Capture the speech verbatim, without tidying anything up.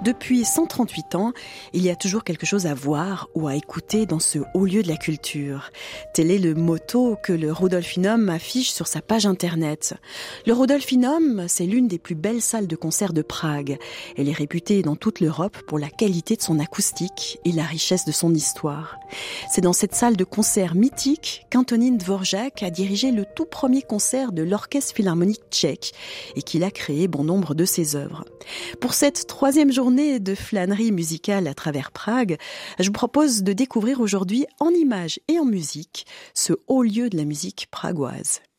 Depuis cent trente-huit ans, il y a toujours quelque chose à voir ou à écouter dans ce haut lieu de la culture. Tel est le motto que le Rudolfinum affiche sur sa page internet. Le Rudolfinum, c'est l'une des plus belles salles de concert de Prague. Elle est réputée dans toute l'Europe pour la qualité de son acoustique et la richesse de son histoire. C'est dans cette salle de concert mythique qu'Antonín Dvořák a dirigé le tout premier concert de l'Orchestre philharmonique tchèque et qu'il a créé bon nombre de ses œuvres. Pour cette troisième journée de flânerie musicale à travers Prague, je vous propose de découvrir aujourd'hui en images et en musique ce haut lieu de la musique pragoise.